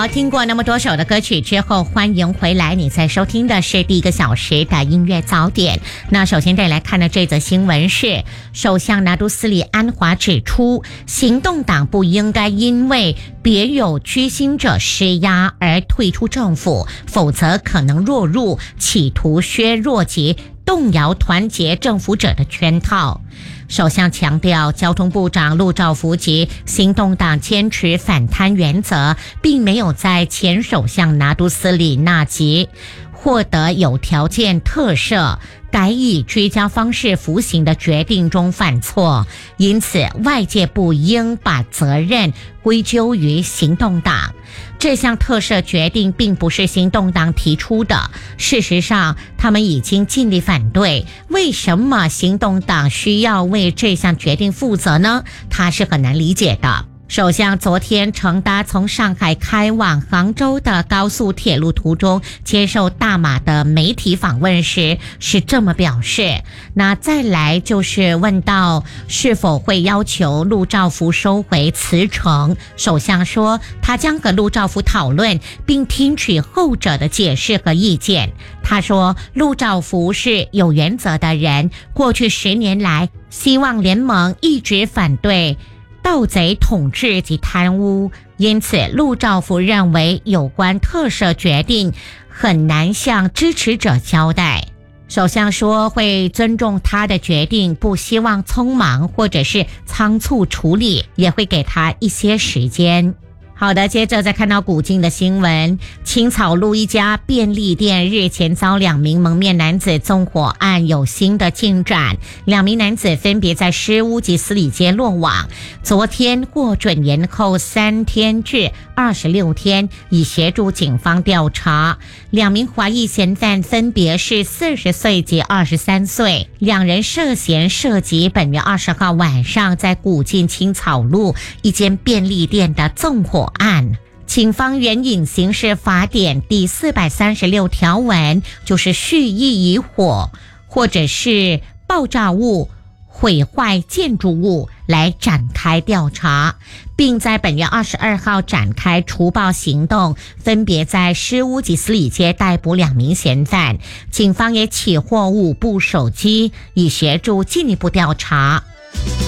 好，听过那么多首的歌曲之后，欢迎回来。你在收听的是第一个小时的音乐早点。那首先带来看的这则新闻是，首相拿督斯里安华指出，行动党不应该因为别有居心者施压而退出政府，否则可能落入企图削弱及动摇团结政府者的圈套。首相强调，交通部长陆兆福及行动党坚持反贪原则，并没有在前首相拿督斯里纳吉获得有条件特赦，改以居家方式服刑的决定中犯错，因此外界不应把责任归咎于行动党。这项特赦决定并不是行动党提出的，事实上他们已经尽力反对。为什么行动党需要为这项决定负责呢？他是很难理解的。首相昨天乘搭从上海开往杭州的高速铁路途中，接受大马的媒体访问时是这么表示。那再来就是问到是否会要求陆兆福收回辞呈，首相说他将和陆兆福讨论，并听取后者的解释和意见。他说陆兆福是有原则的人，过去10年来希望联盟一直反对盗贼统治及贪污，因此陆兆福认为有关特赦决定很难向支持者交代。首相说会尊重他的决定，不希望匆忙或者是仓促处理，也会给他一些时间。好的，接着再看到古晋的新闻，青草路一家便利店日前遭2名蒙面男子纵火案有新的进展，2名男子分别在诗屋及司礼街落网，昨天获准延后3天至26天，以协助警方调查。2名怀疑嫌犯分别是40岁及23岁，2人涉嫌涉及本月20号晚上在古晋青草路一间便利店的纵火案。警方援引刑事法典第436条文，就是蓄意以火或者是爆炸物毁坏建筑物来展开调查，并在本月22号展开除暴行动，分别在诗屋及司礼街逮捕2名嫌犯。警方也起获5部手机，以协助进一步调查。